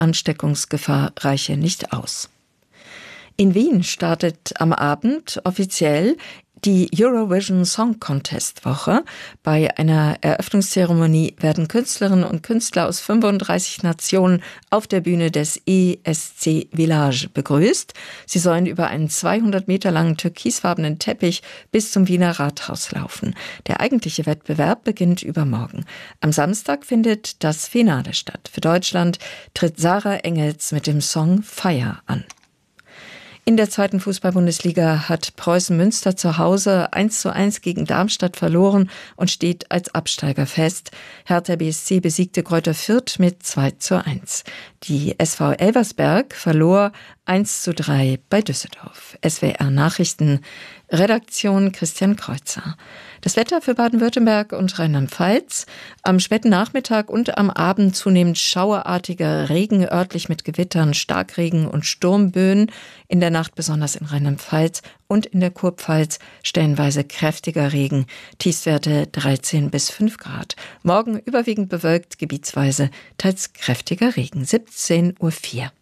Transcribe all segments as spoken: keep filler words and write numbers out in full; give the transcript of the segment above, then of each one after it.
Ansteckungsgefahr reiche nicht aus. In Wien startet am Abend offiziell die Eurovision Song Contest Woche. Bei einer Eröffnungszeremonie werden Künstlerinnen und Künstler aus fünfunddreißig Nationen auf der Bühne des E S C Village begrüßt. Sie sollen über einen zweihundert Meter langen türkisfarbenen Teppich bis zum Wiener Rathaus laufen. Der eigentliche Wettbewerb beginnt übermorgen. Am Samstag findet das Finale statt. Für Deutschland tritt Sarah Engels mit dem Song Fire an. In der zweiten Fußball-Bundesliga hat Preußen Münster zu Hause eins zu eins gegen Darmstadt verloren und steht als Absteiger fest. Hertha B S C besiegte Greuther Fürth mit zwei zu eins. Die S V Elversberg verlor eins zu drei bei Düsseldorf. S W R Nachrichten, Redaktion Christian Kreuzer. Das Wetter für Baden-Württemberg und Rheinland-Pfalz. Am späten Nachmittag und am Abend zunehmend schauerartiger Regen, örtlich mit Gewittern, Starkregen und Sturmböen. In der Nacht besonders in Rheinland-Pfalz und in der Kurpfalz stellenweise kräftiger Regen. Tiefstwerte dreizehn bis fünf Grad. Morgen überwiegend bewölkt, gebietsweise teils kräftiger Regen. siebzehn Uhr vier.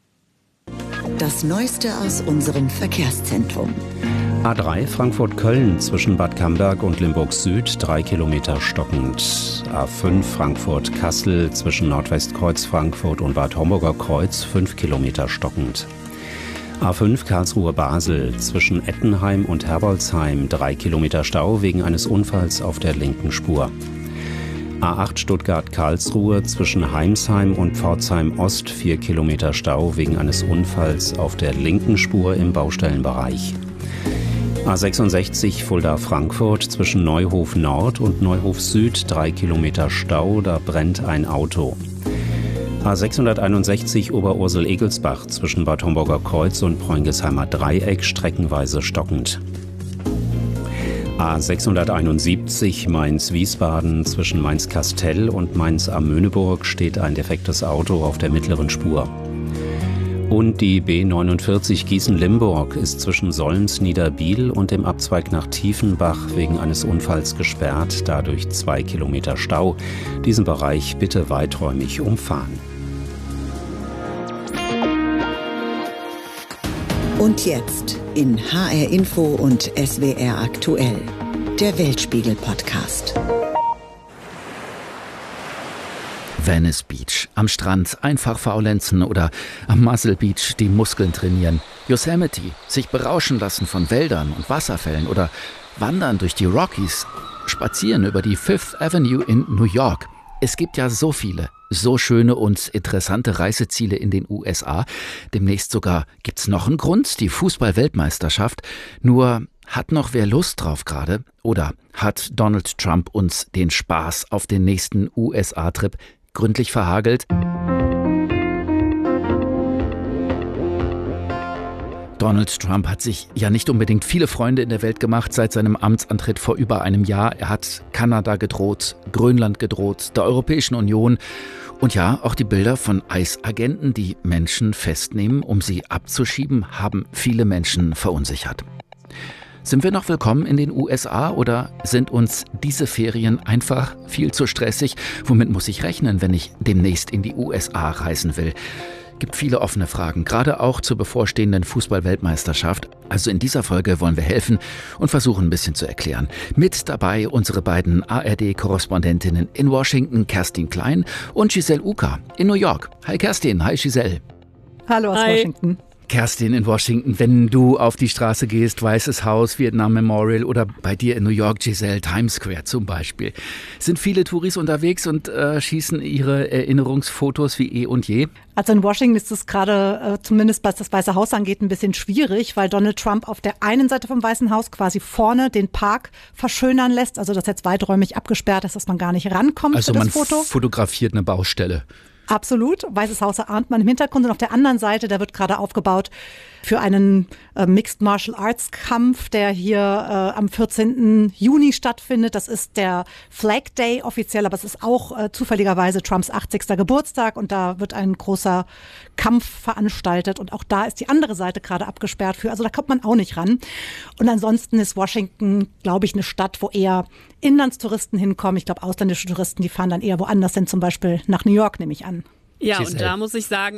Das Neueste aus unserem Verkehrszentrum. A drei Frankfurt-Köln zwischen Bad Camberg und Limburg Süd, drei Kilometer stockend. A fünf Frankfurt-Kassel zwischen Nordwestkreuz Frankfurt und Bad Homburger Kreuz, fünf Kilometer stockend. A fünf Karlsruhe-Basel zwischen Ettenheim und Herbolzheim, drei Kilometer Stau wegen eines Unfalls auf der linken Spur. A acht Stuttgart-Karlsruhe zwischen Heimsheim und Pforzheim Ost, vier Kilometer Stau wegen eines Unfalls auf der linken Spur im Baustellenbereich. A sechsundsechzig Fulda-Frankfurt zwischen Neuhof Nord und Neuhof Süd, drei Kilometer Stau, da brennt ein Auto. A sechshunderteinundsechzig Oberursel-Egelsbach zwischen Bad Homburger Kreuz und Preungesheimer Dreieck, streckenweise stockend. A sechshunderteinundsiebzig Mainz-Wiesbaden zwischen Mainz-Kastell und Mainz-am-Möhneburg steht ein defektes Auto auf der mittleren Spur. Und die B neunundvierzig Gießen-Limburg ist zwischen Solms-Niederbiel und dem Abzweig nach Tiefenbach wegen eines Unfalls gesperrt, dadurch zwei Kilometer Stau. Diesen Bereich bitte weiträumig umfahren. Und jetzt in H R Info und S W R aktuell, der Weltspiegel-Podcast. Venice Beach, am Strand einfach faulenzen oder am Muscle Beach die Muskeln trainieren. Yosemite, sich berauschen lassen von Wäldern und Wasserfällen oder wandern durch die Rockies, spazieren über die Fifth Avenue in New York. Es gibt ja so viele, so schöne und interessante Reiseziele in den U S A. Demnächst sogar gibt's noch einen Grund, die Fußball-Weltmeisterschaft. Nur hat noch wer Lust drauf gerade? Oder hat Donald Trump uns den Spaß auf den nächsten U S A-Trip gründlich verhagelt? Donald Trump hat sich ja nicht unbedingt viele Freunde in der Welt gemacht seit seinem Amtsantritt vor über einem Jahr. Er hat Kanada gedroht, Grönland gedroht, der Europäischen Union und ja, auch die Bilder von I C E-Agenten, die Menschen festnehmen, um sie abzuschieben, haben viele Menschen verunsichert. Sind wir noch willkommen in den U S A oder sind uns diese Ferien einfach viel zu stressig? Womit muss ich rechnen, wenn ich demnächst in die U S A reisen will? Gibt viele offene Fragen, gerade auch zur bevorstehenden Fußball-Weltmeisterschaft. Also in dieser Folge wollen wir helfen und versuchen ein bisschen zu erklären. Mit dabei unsere beiden A R D-Korrespondentinnen in Washington, Kerstin Klein und Giselle Uka in New York. Hi Kerstin, hi Giselle. Hallo aus Hi. Washington. Kerstin in Washington, wenn du auf die Straße gehst, Weißes Haus, Vietnam Memorial oder bei dir in New York, Giselle, Times Square zum Beispiel, sind viele Touris unterwegs und äh, schießen ihre Erinnerungsfotos wie eh und je? Also in Washington ist es gerade, äh, zumindest was das Weiße Haus angeht, ein bisschen schwierig, weil Donald Trump auf der einen Seite vom Weißen Haus quasi vorne den Park verschönern lässt, also das jetzt weiträumig abgesperrt ist, dass man gar nicht rankommt Also für das man Foto. fotografiert eine Baustelle. Absolut. Weißes Haus erahnt man im Hintergrund. Und auf der anderen Seite, da wird gerade aufgebaut für einen äh, Mixed Martial Arts Kampf, der hier äh, am vierzehnten Juni stattfindet. Das ist der Flag Day offiziell, aber es ist auch äh, zufälligerweise Trumps achtzigster Geburtstag und da wird ein großer Kampf veranstaltet und auch da ist die andere Seite gerade abgesperrt für. Also da kommt man auch nicht ran. Und ansonsten ist Washington, glaube ich, eine Stadt, wo eher Inlandstouristen hinkommen. Ich glaube, ausländische Touristen, die fahren dann eher woanders hin, zum Beispiel nach New York, nehme ich an. Ja, Giselle. und da muss ich sagen,